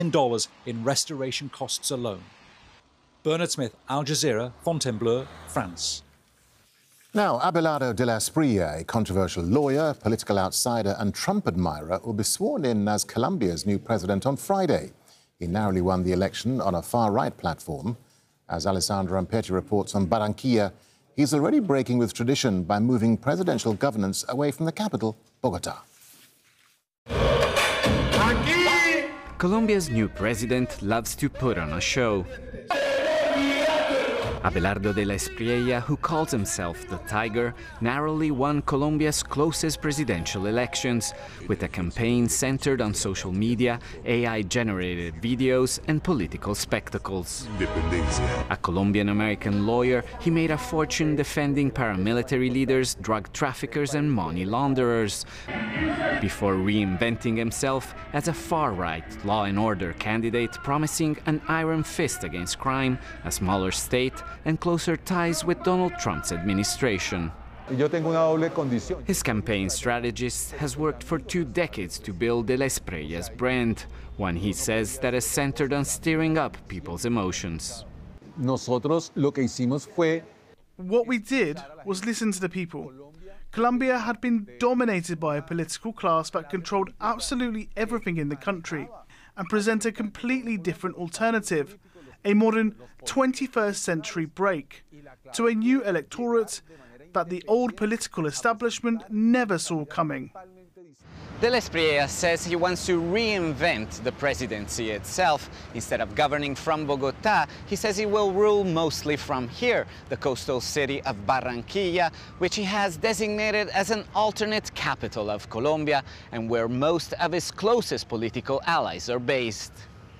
dollars in restoration costs alone. Bernard Smith, Al Jazeera, Fontainebleau, France. Now, Abelardo de la Espriella, a controversial lawyer, political outsider and Trump admirer, will be sworn in as Colombia's new president on Friday. He narrowly won the election on a far-right platform. As Alessandra Ampetti reports on Barranquilla, he's already breaking with tradition by moving presidential governance away from the capital, Bogotá. Colombia's new president loves to put on a show. Abelardo de la Espriella, who calls himself the Tiger, narrowly won Colombia's closest presidential elections, with a campaign centered on social media, AI-generated videos, and political spectacles. A Colombian-American lawyer, he made a fortune defending paramilitary leaders, drug traffickers, and money launderers, before reinventing himself as a far-right law and order candidate, promising an iron fist against crime, a smaller state, and closer ties with Donald Trump's administration. His campaign strategist has worked for 2 decades to build de la Espriella's brand, one he says that is centered on stirring up people's emotions. What we did was listen to the people. Colombia had been dominated by a political class that controlled absolutely everything in the country and present a completely different alternative, a modern 21st century break, to a new electorate that the old political establishment never saw coming. De la Espriella says he wants to reinvent the presidency itself. Instead of governing from Bogotá, he says he will rule mostly from here, the coastal city of Barranquilla, which he has designated as an alternate capital of Colombia and where most of his closest political allies are based.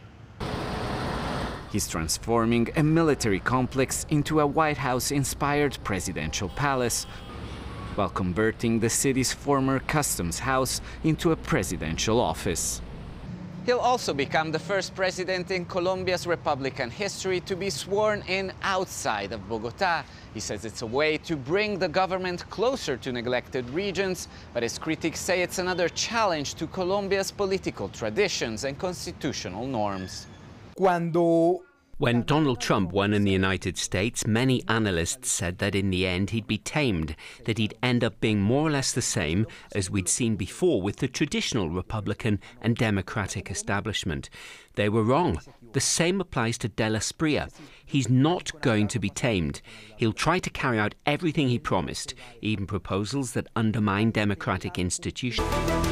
He's transforming a military complex into a White House-inspired presidential palace, while converting the city's former customs house into a presidential office. He'll also become the first president in Colombia's Republican history to be sworn in outside of Bogotá. He says it's a way to bring the government closer to neglected regions, but his critics say it's another challenge to Colombia's political traditions and constitutional norms. When Donald Trump won in the United States, many analysts said that in the end he'd be tamed, that he'd end up being more or less the same as we'd seen before with the traditional Republican and Democratic establishment. They were wrong. The same applies to de la Espriella. He's not going to be tamed. He'll try to carry out everything he promised, even proposals that undermine democratic institutions.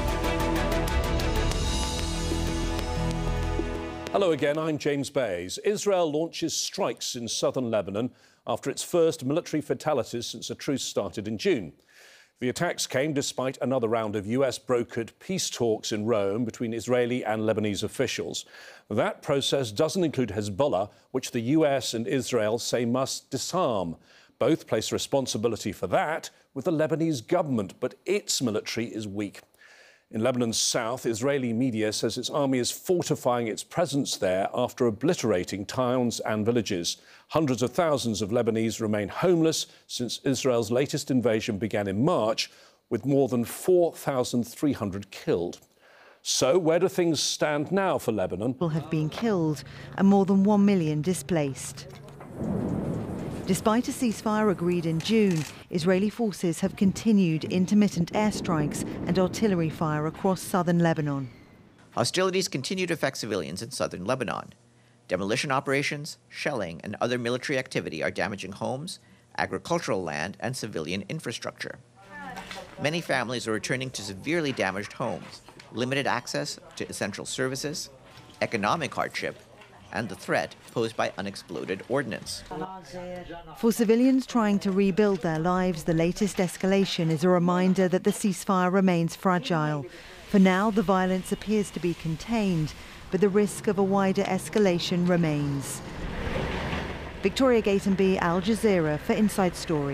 Hello again, I'm James Bays. Israel launches strikes in southern Lebanon after its first military fatalities since a truce started in June. The attacks came despite another round of US-brokered peace talks in Rome between Israeli and Lebanese officials. That process doesn't include Hezbollah, which the US and Israel say must disarm. Both place responsibility for that with the Lebanese government, but its military is weak. In Lebanon's south, Israeli media says its army is fortifying its presence there after obliterating towns and villages. Hundreds of thousands of Lebanese remain homeless since Israel's latest invasion began in March, with more than 4,300 killed. So where do things stand now for Lebanon? People have been killed and more than 1 million displaced. Despite a ceasefire agreed in June, Israeli forces have continued intermittent airstrikes and artillery fire across southern Lebanon. Hostilities continue to affect civilians in southern Lebanon. Demolition operations, shelling, and other military activity are damaging homes, agricultural land, and civilian infrastructure. Many families are returning to severely damaged homes, limited access to essential services, economic hardship, and the threat posed by unexploded ordnance. For civilians trying to rebuild their lives, the latest escalation is a reminder that the ceasefire remains fragile. For now, the violence appears to be contained, but the risk of a wider escalation remains. Victoria Gatenby, Al Jazeera for Inside Story.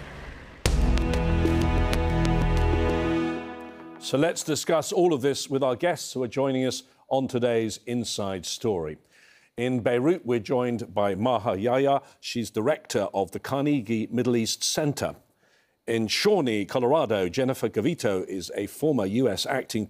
So let's discuss all of this with our guests who are joining us on today's Inside Story. In Beirut, we're joined by Maha Yahya. She's director of the Carnegie Middle East Center. In Shawnee, Colorado, Jennifer Gavito is a former U.S. acting